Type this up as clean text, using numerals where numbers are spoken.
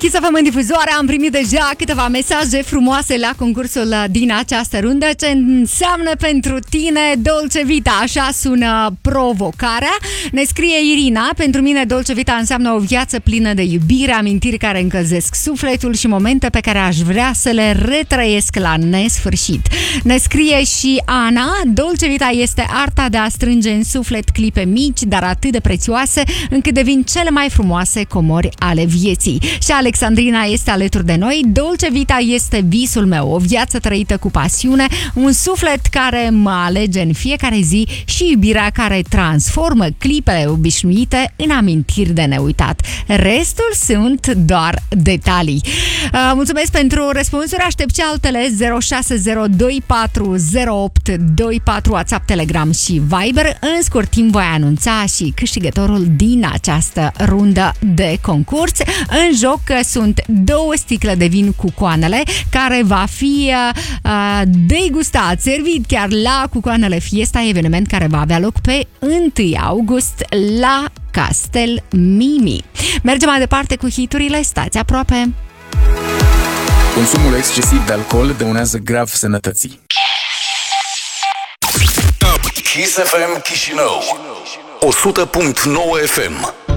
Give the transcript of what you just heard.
Kiss FM în difuzoare. Am primit deja câteva mesaje frumoase la concursul din această rundă. Ce înseamnă pentru tine Dolce Vita? Așa sună provocarea. Ne scrie Irina: pentru mine Dolce Vita înseamnă o viață plină de iubire, amintiri care încălzesc sufletul și momente pe care aș vrea să le retrăiesc la nesfârșit. Ne scrie și Ana: Dolce Vita este arta de a strânge în suflet clipe mici, dar atât de prețioase, încât devin cele mai frumoase comori ale vieții. Și Alexandrina este alături de noi. Dolce Vita este visul meu, o viață trăită cu pasiune, un suflet care mă alege în fiecare zi și iubirea care transformă clipele obișnuite în amintiri de neuitat. Restul sunt doar detalii. Mulțumesc pentru răspunsuri. Aștept și altele. 0602408224 WhatsApp, Telegram și Viber. În scurt timp voi anunța și câștigătorul din această rundă de concurs. În joc sunt 2 sticle de vin cu coanele, care va fi degustat, servit chiar la Cucoanele Fiesta, eveniment care va avea loc pe 1 august la Castel Mimi. Mergem mai departe cu hiturile, stați aproape. Consumul excesiv de alcool dăunează grav sănătății. Kiss FM Chișinău 100.9 FM.